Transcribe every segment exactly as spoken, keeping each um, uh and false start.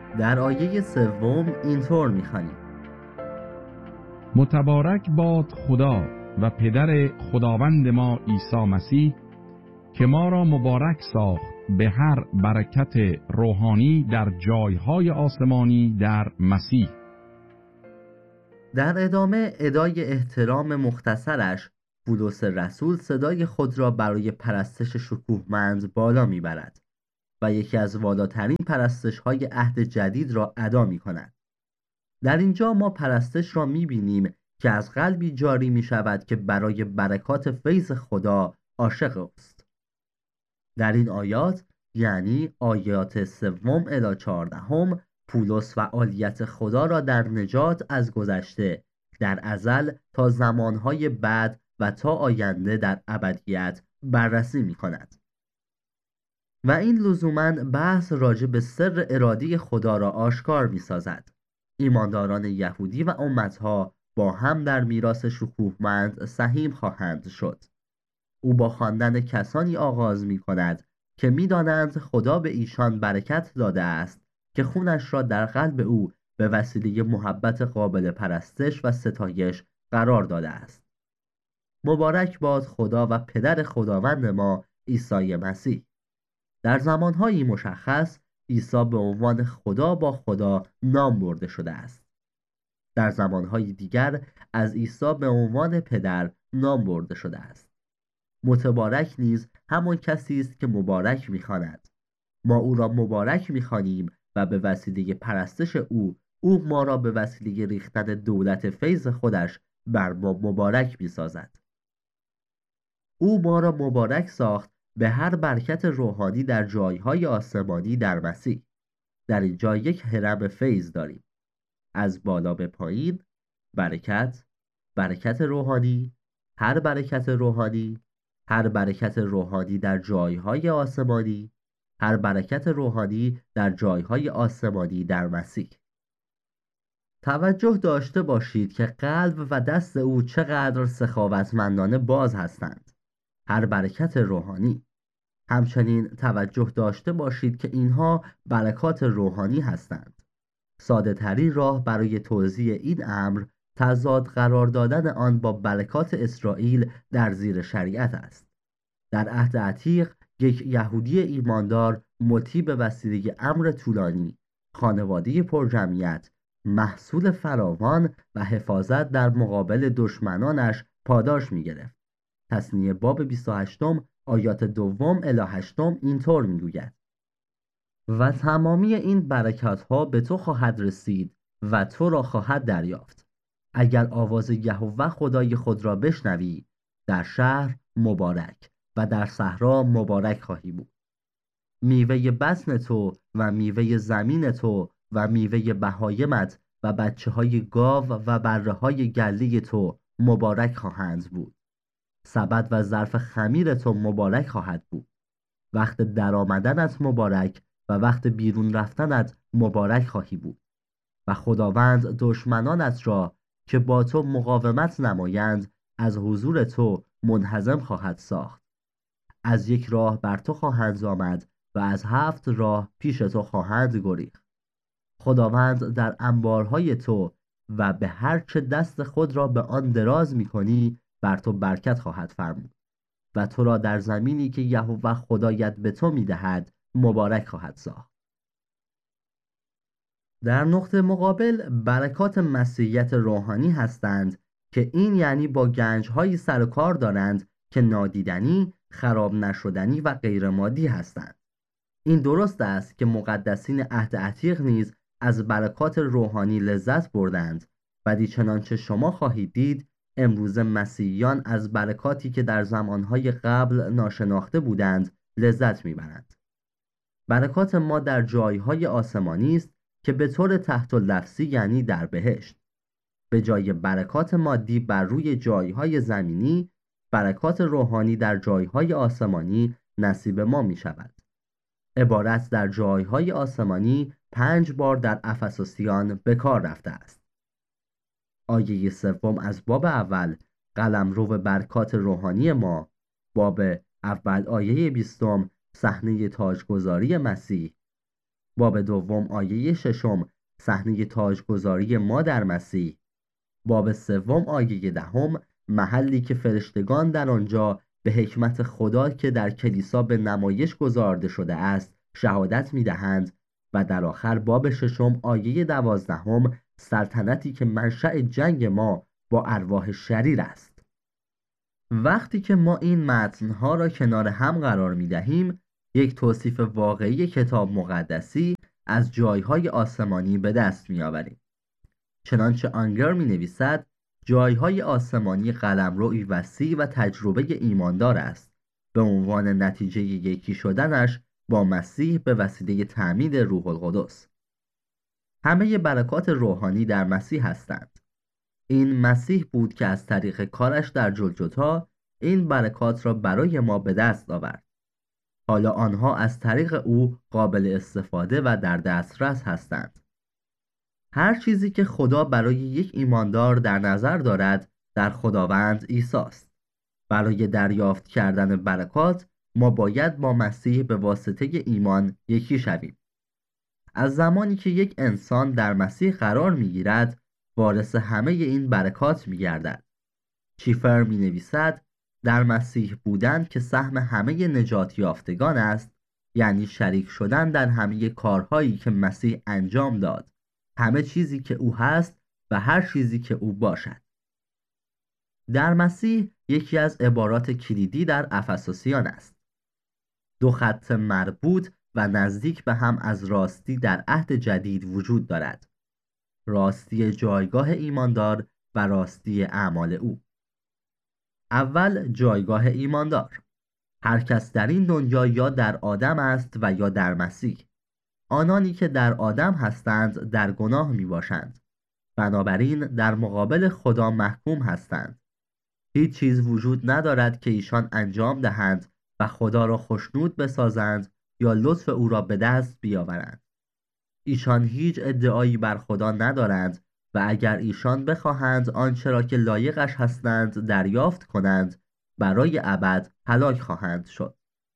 در آیه سوم اینطور می‌خوانیم: متبارک باد خدا و پدر خداوند ما عیسی مسیح که ما را مبارک ساخت به هر برکت روحانی در جایهای آسمانی در مسیح. در ادامه ادای احترام مختصرش، پولس رسول صدای خود را برای پرستش شکوهمند بالا میبرد و یکی از والاترین پرستش‌های عهد جدید را ادا می‌کند. در اینجا ما پرستش را می‌بینیم که از قلبی جاری می‌شود که برای برکات فیض خدا عاشق است. در این آیات، یعنی آیات سوم الی چهاردهم، پولس فعالیت خدا را در نجات از گذشته، در ازل تا زمانهای بعد و تا آینده در ابدیت بررسی می‌کند. و این لزوماً بحث راجع به سر ارادی خدا را آشکار می‌سازد. ایمانداران یهودی و امتها با هم در میراث شکوهمند سهیم خواهند شد. او با خواندن کسانی آغاز می‌کند که می‌دانند خدا به ایشان برکت داده است که خونش را در قلب او به وسیله محبت قابل پرستش و ستایش قرار داده است. مبارک باد خدا و پدر خداوند ما عیسی مسیح. در زمانهایی مشخص عیسی به عنوان خدا با خدا نام برده شده است. در زمانهای دیگر از عیسی به عنوان پدر نام برده شده است. متبارک نیز همان کسی است که مبارک می‌خواند. ما او را مبارک می‌خوانیم و به وسیله پرستش او، او ما را به وسیله ریختن دولت فیض خودش بر ما مبارک می‌سازد. او ما را مبارک ساخت به هر برکت روحانی در جایهای آسمانی در مسیح. در اینجا یک هرم فیض داریم. از بالا به پایین، برکت، برکت روحانی، هر برکت روحانی، هر برکت روحانی در جایهای آسمانی، هر برکت روحانی در جایهای آسمانی در مسیح. توجه داشته باشید که قلب و دست او چقدر سخاوتمندانه باز هستند. هر برکت روحانی. همچنین توجه داشته باشید که اینها برکات روحانی هستند. ساده ترین راه برای توضیح این امر تضاد قرار دادن آن با برکات اسرائیل در زیر شریعت است. در عهد عتیق یک یهودی ایماندار مطیع به وسیله امر طولانی، خانواده پرجمعیت، محصول فراوان و حفاظت در مقابل دشمنانش پاداش می گرفت. تثنیه باب بیست و هشت آیات دوم الی هشتم اینطور می گوید: و تمامی این برکات ها به تو خواهد رسید و تو را خواهد دریافت اگر آواز یهوه خدای خود را بشنوی. در شهر مبارک و در صحرا مبارک خواهی بود. میوه بطن تو و میوه زمین تو و میوه بهایمت و بچه های گاو و بره های گله تو مبارک خواهند بود. سبد و ظرف خمیر تو مبارک خواهد بود. وقت درآمدنت مبارک و وقت بیرون رفتنت مبارک خواهی بود. و خداوند دشمنانت را که با تو مقاومت نمایند از حضور تو منهزم خواهد ساخت. از یک راه بر تو خواهند آمد و از هفت راه پیش تو خواهند گریخت. خداوند در انبارهای تو و به هر چه دست خود را به آن دراز می کنی بر تو برکت خواهد فرمود و تو را در زمینی که یهوه خدایت به تو می دهد مبارک خواهد ساخت. در نقطه مقابل برکات مسیحیت روحانی هستند که این یعنی با گنج‌هایی سر و کار دارند که نادیدنی، خراب نشدنی و غیر مادی هستند. این درست است که مقدسین عهد عتیق نیز از برکات روحانی لذت بردند، ولی چنانچه شما خواهید دید امروز مسیحیان از برکاتی که در زمانهای قبل ناشناخته بودند لذت میبرند. برکات ما در جایهای آسمانی است که به طور تحت اللفظی یعنی در بهشت. به جای برکات مادی بر روی جایهای زمینی، برکات روحانی در جایهای آسمانی نصیب ما می شود. عبارت در جایهای آسمانی پنج بار در افسوسیان به کار رفته است. آیه سوم از باب اول قلمرو برکات روحانی ما، باب اول آیه بیستم صحنه تاجگذاری مسیح، باب دوم آیه ششم صحنه تاجگذاری ما در مسیح، باب سوم آیه دهم محلی که فرشتگان در آنجا به حکمت خدا که در کلیسا به نمایش گذارده شده است شهادت می‌دهند و در آخر باب ششم آیه دوازدهم سلطنتی که منشأ جنگ ما با ارواح شریر است. وقتی که ما این متن‌ها را کنار هم قرار می‌دهیم، یک توصیف واقعی کتاب مقدسی از جایهای آسمانی به دست می‌آوریم. چنانچه آنگر می‌نویسد جایهای آسمانی قلمروی وسیع و تجربه ایماندار است به عنوان نتیجه یکی شدنش با مسیح به وسیله تعمید روح القدس. همه برکات روحانی در مسیح هستند. این مسیح بود که از طریق کارش در جلجتا این برکات را برای ما به دست آورد. حالا آنها از طریق او قابل استفاده و در دسترس هستند. هر چیزی که خدا برای یک ایماندار در نظر دارد در خداوند عیسی است. برای دریافت کردن برکات ما باید با مسیح به واسطه ایمان یکی شویم. از زمانی که یک انسان در مسیح قرار می‌گیرد وارث همه این برکات می‌گردد. چیفر می‌نویسد در مسیح بودن که سهم همه نجات یافتگان است، یعنی شریک شدن در همه کارهایی که مسیح انجام داد، همه چیزی که او هست و هر چیزی که او باشد. در مسیح یکی از عبارات کلیدی در افسوسیان است. دو خط مربوط و نزدیک به هم از راستی در عهد جدید وجود دارد. راستی جایگاه ایماندار و راستی اعمال او. اول جایگاه ایماندار. هر کس در این دنیا یا در آدم است و یا در مسیح. آنانی که در آدم هستند در گناه می باشند. بنابراین در مقابل خدا محکوم هستند. هیچ چیز وجود ندارد که ایشان انجام دهند و خدا را خوشنود بسازند یا لطف او را به دست بیاورند. ایشان هیچ ادعایی بر خدا ندارند و اگر ایشان بخواهند آنچه را که لایقش هستند دریافت کنند برای ابد هلاک خواهند شد.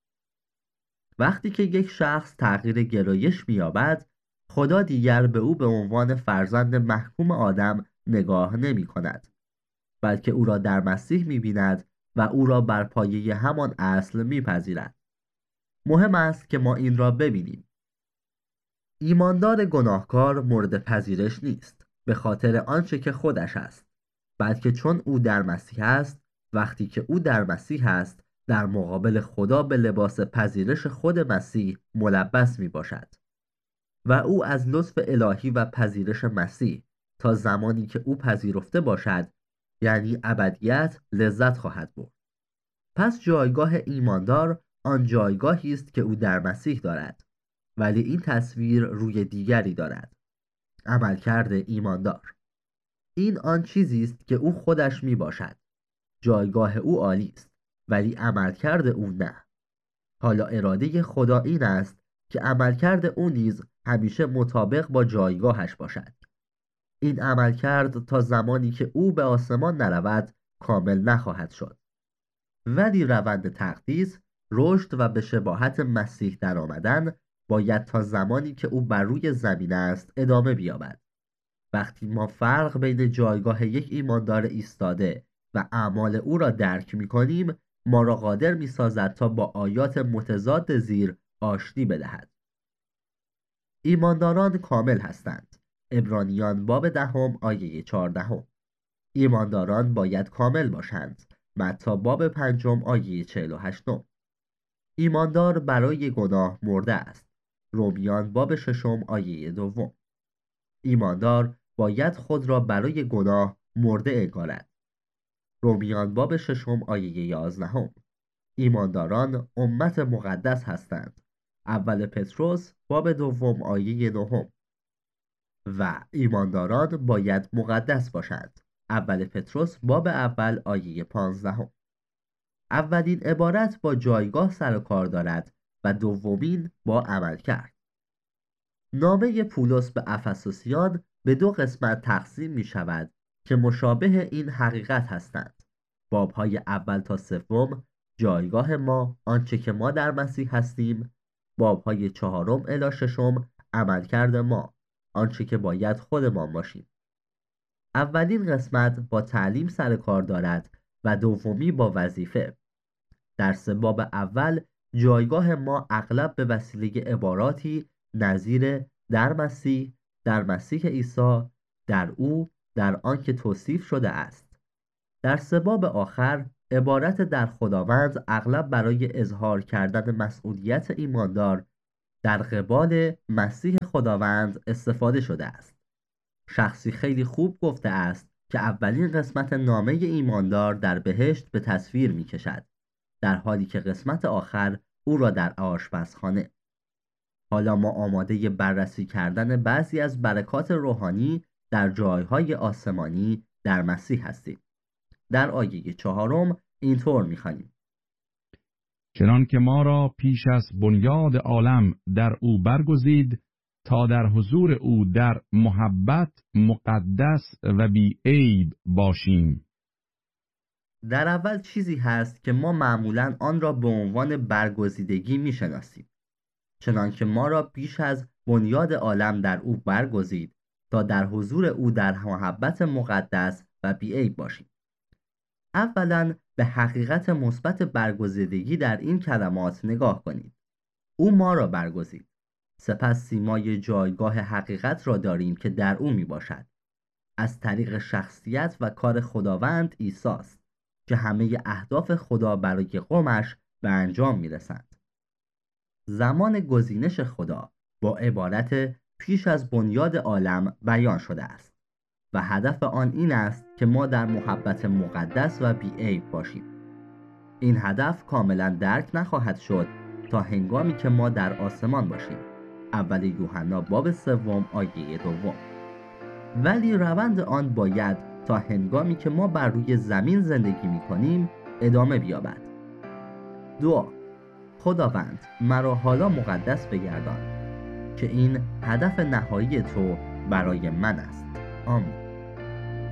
وقتی که یک شخص تغییر گرایش می‌یابد، خدا دیگر به او به عنوان فرزند محکوم آدم نگاه نمی کند، بلکه او را در مسیح می بیند و او را بر پایه همان اصل می پذیرد. مهم است که ما این را ببینیم. ایماندار گناهکار مورد پذیرش نیست به خاطر آنچه که خودش است، بلکه چون او در مسیح است. وقتی که او در مسیح است در مقابل خدا به لباس پذیرش خود مسیح ملبس می باشد و او از لطف الهی و پذیرش مسیح تا زمانی که او پذیرفته باشد، یعنی ابدیت، لذت خواهد برد. پس جایگاه ایماندار آن جایگاهی است که او در مسیح دارد، ولی این تصویر روی دیگری دارد. عملکرد ایماندار. این آن چیزی است که او خودش می باشد. جایگاه او عالی است، ولی عملکرد او نه. حالا اراده خدا این است که عملکرد او نیز همیشه مطابق با جایگاهش باشد. این عملکرد تا زمانی که او به آسمان نرود کامل نخواهد شد. ولی روند تقدیس، رشد و به شباهت مسیح در آمدن باید تا زمانی که او بر روی زمین است ادامه بیابد. وقتی ما فرق بین جایگاه یک ایماندار ایستاده و اعمال او را درک می کنیم، ما را قادر می سازد تا با آیات متضاد زیر آشتی بدهد. ایمانداران کامل هستند. عبرانیان باب دهم آیه چهاردهم. ایمانداران باید کامل باشند. متی باب پنجم آیه چهل و هشتم. ایماندار برای گناه مرده است. رومیان باب ششم آیه دوم. ایماندار باید خود را برای گناه مرده انگارد. رومیان باب ششم آیه یازدهم. ایمانداران امت مقدس هستند. اول پتروس باب دوم آیه نهم. و ایمانداران باید مقدس باشند. اول پتروس باب اول آیه پانزدهم. اولین عبارت با جایگاه سر و کار دارد و دومین با عمل کرد. نامه پولس به افسوسیان به دو قسمت تقسیم می شود که مشابه این حقیقت هستند. بابهای اول تا سوم جایگاه ما، آنچه که ما در مسیح هستیم. بابهای چهارم الی ششم عملکرد ما، آنچه که باید خودمان باشیم. اولین قسمت با تعلیم سر کار دارد و دومی با وظیفه. در سه باب اول جایگاه ما اغلب به وسیله عباراتی نظیر در مسیح، در مسیح عیسی، در او، در آن که توصیف شده است. در سه باب آخر عبارت در خداوند اغلب برای اظهار کردن مسئولیت ایماندار در قبال مسیح خداوند استفاده شده است. شخصی خیلی خوب گفته است که اولین قسمت نامه ایماندار در بهشت به تصویر می کشد، در حالی که قسمت آخر او را در آشپزخانه. حالا ما آماده بررسی کردن بعضی از برکات روحانی در جایهای آسمانی در مسیح هستیم. در آیه چهارم اینطور می‌خوانیم: چنان که ما را پیش از بنیاد عالم در او برگزید تا در حضور او در محبت مقدس و بی عیب باشیم. در اول چیزی هست که ما معمولاً آن را به عنوان برگزیدگی می‌شناسیم. چنان که ما را پیش از بنیاد عالم در او برگزید تا در حضور او در محبت مقدس و بی عیب باشیم. اولاً به حقیقت مثبت برگزیدگی در این کلمات نگاه کنید. او ما را برگزید. سپس سیمای جایگاه حقیقت را داریم که در او می باشد. از طریق شخصیت و کار خداوند عیسی است که همه اهداف خدا برای قومش به انجام می رسند. زمان گزینش خدا با عبارت پیش از بنیاد عالم بیان شده است و هدف آن این است که ما در محبت مقدس و بی‌عیب باشیم. این هدف کاملا درک نخواهد شد تا هنگامی که ما در آسمان باشیم. اول یوحنا باب سوم آیه دوم. ولی روند آن باید تا هنگامی که ما بر روی زمین زندگی می کنیم ادامه بیابد. دعا: خداوند مرا حالا مقدس بگردان که این هدف نهایی تو برای من است. آمین.